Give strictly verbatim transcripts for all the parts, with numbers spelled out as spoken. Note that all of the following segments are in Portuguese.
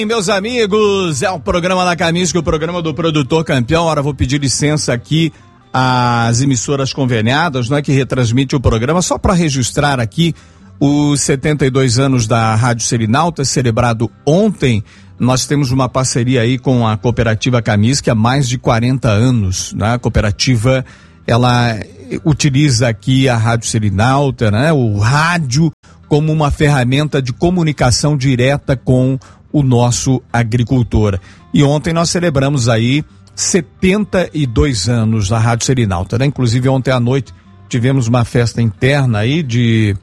Meus amigos, é o programa da Camisque, o programa do produtor campeão. Agora vou pedir licença aqui às emissoras conveniadas, não é, que retransmite o programa, só para registrar aqui os setenta e dois anos da Rádio Selinalta, celebrado ontem. Nós temos uma parceria aí com a cooperativa Camisque há mais de quarenta anos, né? A cooperativa, ela utiliza aqui a Rádio Selinalta, né? O rádio como uma ferramenta de comunicação direta com o nosso agricultor. E ontem nós celebramos aí setenta e dois anos da Rádio Selinalta, né? Inclusive ontem à noite tivemos uma festa interna aí de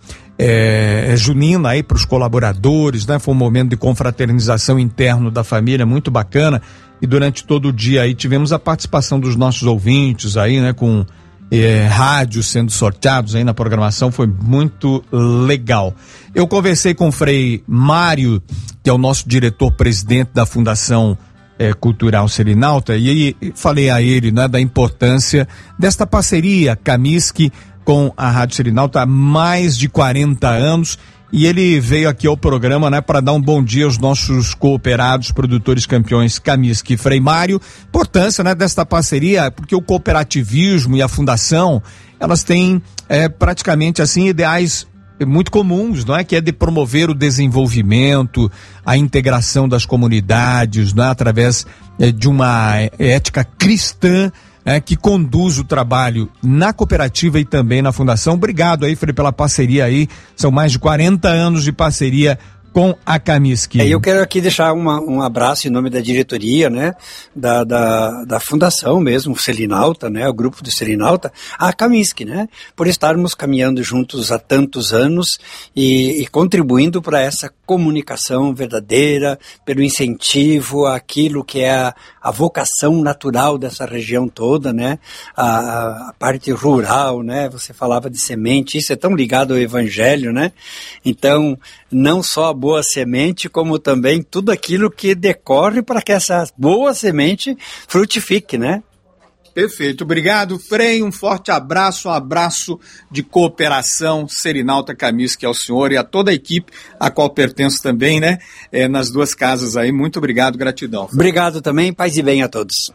é, junina aí para os colaboradores, né? Foi um momento de confraternização interno da família muito bacana, e durante todo o dia aí tivemos a participação dos nossos ouvintes aí, né? Com É, rádios sendo sorteados aí na programação, foi muito legal. Eu conversei com o Frei Mário, que é o nosso diretor-presidente da Fundação é, Cultural Selinalta, e aí falei a ele, né, da importância desta parceria Camisque com a Rádio Selinalta há mais de quarenta anos, e ele veio aqui ao programa, né, para dar um bom dia aos nossos cooperados, produtores campeões Camisque e Frei Mário. Importância, né, desta parceria, porque o cooperativismo e a fundação, elas têm é, praticamente assim ideais muito comuns, não é? Que é de promover o desenvolvimento, a integração das comunidades, não é? Através é, de uma ética cristã, É, que conduz o trabalho na cooperativa e também na fundação. Obrigado aí, Frei, pela parceria aí. São mais de quarenta anos de parceria com a Camisque. É, eu quero aqui deixar uma, um abraço em nome da diretoria, né, da, da, da fundação mesmo, Selinalta, né, o grupo do Selinalta, a Camisque, né, por estarmos caminhando juntos há tantos anos e, e contribuindo para essa comunicação verdadeira, pelo incentivo àquilo que é a, a vocação natural dessa região toda, né, a, a parte rural, né, você falava de semente, isso é tão ligado ao evangelho, né, então não só a boa semente, como também tudo aquilo que decorre para que essa boa semente frutifique, né? Perfeito, obrigado, Frei, um forte abraço, um abraço de cooperação Selinalta Camisque ao senhor e a toda a equipe a qual pertenço também, né? É, nas duas casas aí, muito obrigado, gratidão. Frei. Obrigado também, paz e bem a todos.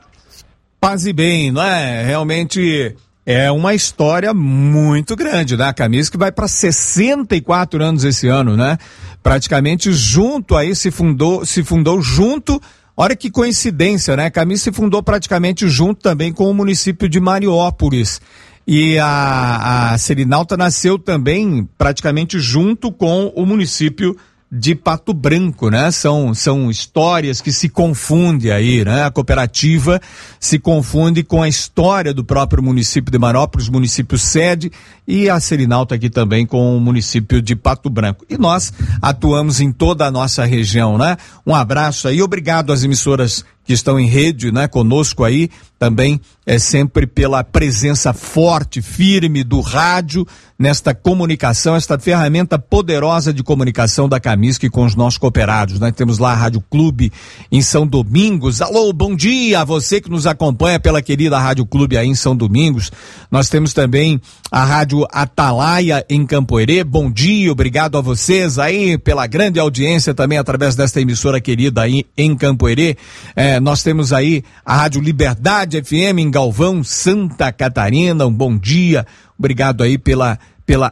Paz e bem, não é? Realmente é uma história muito grande, né? A Camisque vai para sessenta e quatro anos esse ano, né? Praticamente junto aí se fundou, se fundou junto, olha que coincidência, né? A Camisque se fundou praticamente junto também com o município de Mariópolis. E a, a Selinalta nasceu também praticamente junto com o município de Pato Branco, né? São, são histórias que se confundem aí, né? A cooperativa se confunde com a história do próprio município de Mariópolis, município sede, e a Selinalta aqui também com o município de Pato Branco. E nós atuamos em toda a nossa região, né? Um abraço aí, obrigado às emissoras que estão em rede, né, conosco aí, também é sempre pela presença forte, firme do rádio nesta comunicação, esta ferramenta poderosa de comunicação da Camisque com os nossos cooperados, né? Temos lá a Rádio Clube em São Domingos. Alô, bom dia a você que nos acompanha pela querida Rádio Clube aí em São Domingos. Nós temos também a Rádio Atalaia em Campoerê. Bom dia, obrigado a vocês aí pela grande audiência também através desta emissora querida aí em Campoerê. É, nós temos aí a Rádio Liberdade F M em Galvão, Santa Catarina. Um bom dia, obrigado aí pela, pela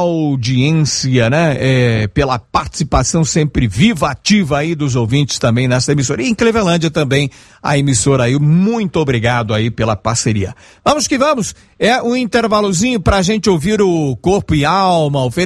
audiência, né? É, pela participação sempre viva, ativa aí dos ouvintes também nessa emissora. E em Clevelândia também, a emissora aí, muito obrigado aí pela parceria. Vamos que vamos, é um intervalozinho pra gente ouvir o Corpo e Alma, o